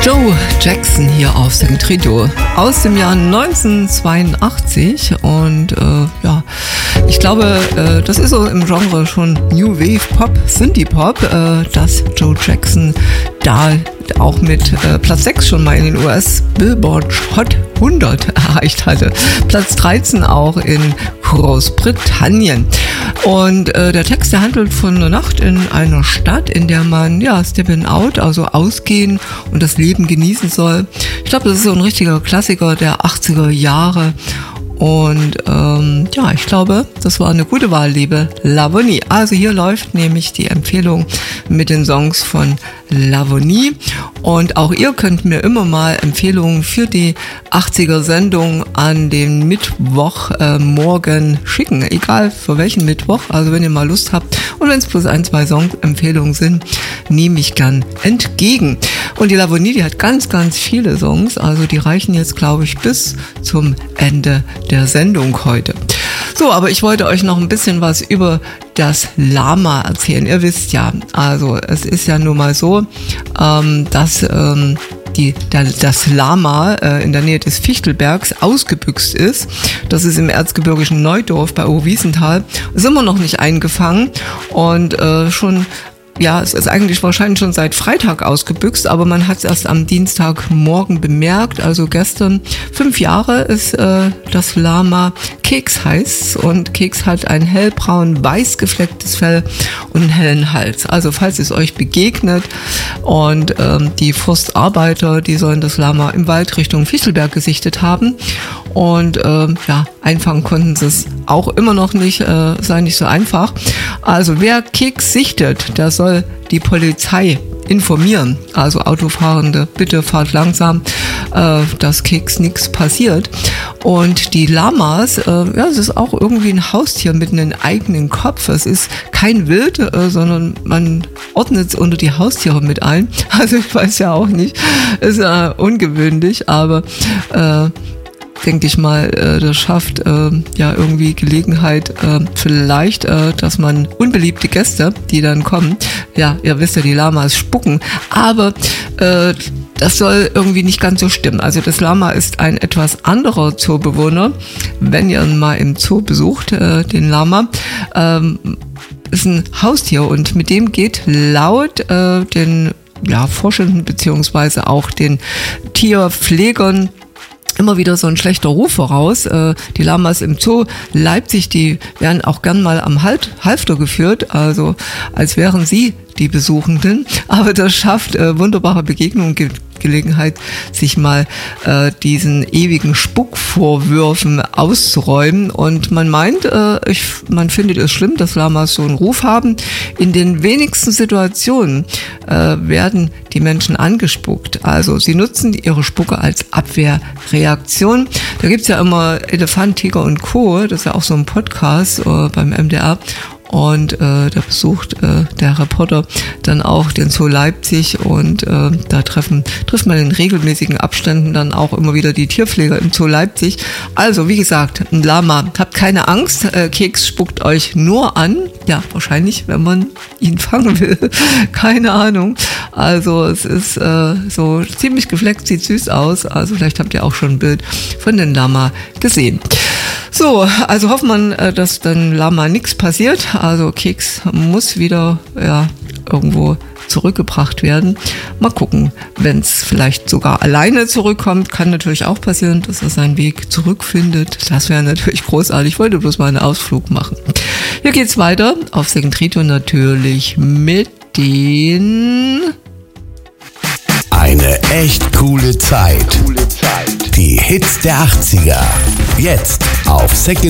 Joe Jackson hier auf Second Radio aus dem Jahr 1982 und ich glaube, das ist so im Genre schon New Wave Pop, Synthie Pop, dass Joe Jackson da auch mit Platz 6 schon mal in den US Billboard Hot 100 erreicht hatte. Platz 13 auch in Großbritannien. Und der Text, der handelt von einer Nacht in einer Stadt, in der man stepping out, also ausgehen und das Leben genießen soll. Ich glaube, das ist so ein richtiger Klassiker der 80er Jahre. Und ich glaube, das war eine gute Wahl, liebe Lavonie. Also hier läuft nämlich die Empfehlung mit den Songs von Lavonie. Und auch ihr könnt mir immer mal Empfehlungen für die 80er-Sendung an den Mittwochmorgen schicken. Egal für welchen Mittwoch, also wenn ihr mal Lust habt. Und wenn es bloß 1-2 Song-Empfehlungen sind, nehme ich gern entgegen. Und die Lavonie, die hat ganz, ganz viele Songs. Also die reichen jetzt, glaube ich, bis zum Ende der Sendung heute. So, aber ich wollte euch noch ein bisschen was über das Lama erzählen. Ihr wisst ja, also es ist ja nun mal so, dass das Lama in der Nähe des Fichtelbergs ausgebüxt ist. Das ist im erzgebirgischen Neudorf bei Oberwiesenthal. Ist immer noch nicht eingefangen und es ist eigentlich wahrscheinlich schon seit Freitag ausgebüxt, aber man hat es erst am Dienstagmorgen bemerkt, also gestern. 5 Jahre ist das Lama. Keks heißt's und Keks hat ein hellbraun weiß geflecktes Fell und einen hellen Hals. Also falls es euch begegnet und die Forstarbeiter, die sollen das Lama im Wald Richtung Fichtelberg gesichtet haben und einfangen konnten sie es auch immer noch nicht, sei nicht so einfach. Also wer Keks sichtet, der soll die Polizei informieren. Also Autofahrende, bitte fahrt langsam, dass Keks nichts passiert. Und die Lamas, es ist auch irgendwie ein Haustier mit einem eigenen Kopf. Es ist kein Wild, sondern man ordnet es unter die Haustiere mit ein. Also ich weiß ja auch nicht, ist ungewöhnlich, aber denke ich mal, das schafft irgendwie Gelegenheit, vielleicht, dass man unbeliebte Gäste, die dann kommen, ihr wisst ja, die Lamas spucken, aber das soll irgendwie nicht ganz so stimmen. Also das Lama ist ein etwas anderer Zoobewohner. Wenn ihr ihn mal im Zoo besucht, den Lama, ist ein Haustier und mit dem geht laut den Forschenden beziehungsweise auch den Tierpflegern immer wieder so ein schlechter Ruf voraus. Die Lamas im Zoo Leipzig, die werden auch gern mal am Halfter geführt, also als wären sie die Besuchenden. Aber das schafft wunderbare Begegnungen, Gelegenheit, sich mal diesen ewigen Spuckvorwürfen auszuräumen. Und man meint, man findet es schlimm, dass Lamas so einen Ruf haben. In den wenigsten Situationen werden die Menschen angespuckt. Also sie nutzen ihre Spucke als Abwehrreaktion. Da gibt's ja immer Elefant, Tiger und Co. Das ist ja auch so ein Podcast beim MDR. Und da besucht der Reporter dann auch den Zoo Leipzig und da trifft man in regelmäßigen Abständen dann auch immer wieder die Tierpfleger im Zoo Leipzig. Also wie gesagt, ein Lama, habt keine Angst, Keks spuckt euch nur an. Ja, wahrscheinlich, wenn man ihn fangen will. Keine Ahnung. Also es ist so ziemlich gefleckt, sieht süß aus. Also vielleicht habt ihr auch schon ein Bild von dem Lama gesehen. So, also hofft man, dass dann Lama nichts passiert. Also Keks muss wieder irgendwo zurückgebracht werden. Mal gucken, wenn es vielleicht sogar alleine zurückkommt, kann natürlich auch passieren, dass er seinen Weg zurückfindet. Das wäre natürlich großartig. Ich wollte bloß mal einen Ausflug machen. Hier geht's weiter auf Second Radio natürlich mit den... Eine echt coole Zeit. Die Hits der 80er. Jetzt auf Second